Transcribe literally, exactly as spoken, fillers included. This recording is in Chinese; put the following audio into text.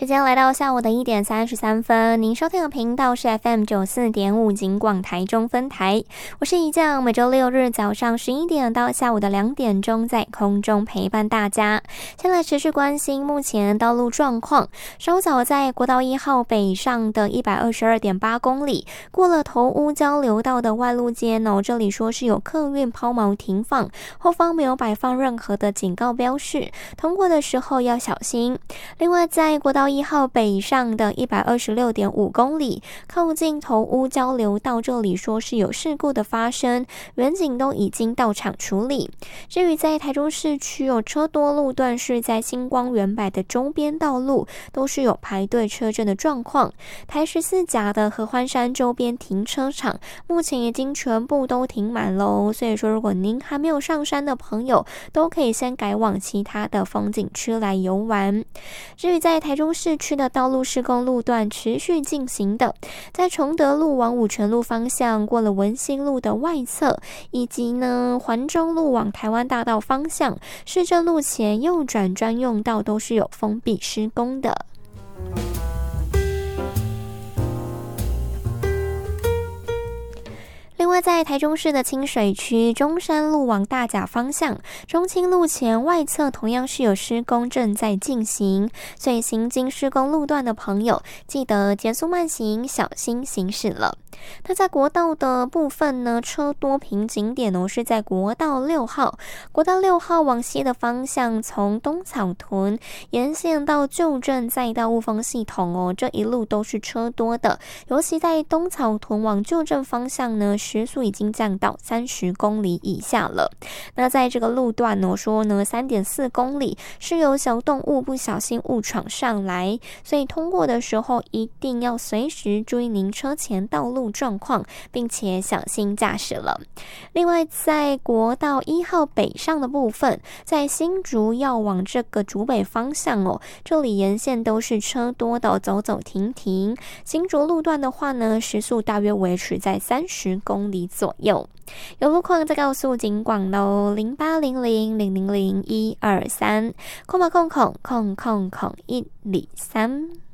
时间来到下午的一点三十三分，您收听的频道是 F M 九四点五警广台中分台，我是怡酱，每周六日早上十一点到下午的两点钟在空中陪伴大家。先来持续关心目前道路状况。稍早在国道一号北上的一百二十二点八公里，过了头屋交流道的外路街哦，这里说是有客运抛锚停放，后方没有摆放任何的警告标示，通过的时候要小心。另外在国道一号北上的一百二十六点五公里，靠近头屋交流道，这里说是有事故的发生，远警都已经到场处理。至于在台中市区有车多路段是在星光远百的周边道路，都是有排队车阵的状况。台十四甲的合欢山周边停车场目前已经全部都停满喽，所以说如果您还没有上山的朋友，都可以先改往其他的风景区来游玩。至于在台中市区的道路施工路段持续进行的，在崇德路往五权路方向，过了文心路的外侧，以及呢环中路往台湾大道方向，市政路前右转专用道都是有封闭施工的。另外在台中市的清水区中山路往大甲方向，中清路前外侧同样是有施工正在进行，所以行经施工路段的朋友记得减速慢行，小心行驶了。那在国道的部分呢，车多瓶颈点哦是在国道六号，国道六号往西的方向，从东草屯沿线到旧镇再到雾峰系统哦，这一路都是车多的，尤其在东草屯往旧镇方向呢，时速已经降到三十公里以下了。那在这个路段呢，说呢 三点四公里是有小动物不小心误闯上来，所以通过的时候一定要随时注意您车前道路状况，并且小心驾驶了。另外在国道一号北上的部分，在新竹要往这个竹北方向哦，这里沿线都是车多的，走走停停。新竹路段的话呢，时速大约维持在三十公里左右。有路况再告诉警广喽，零八零零零零零一二三，空吧空空空空空一里三。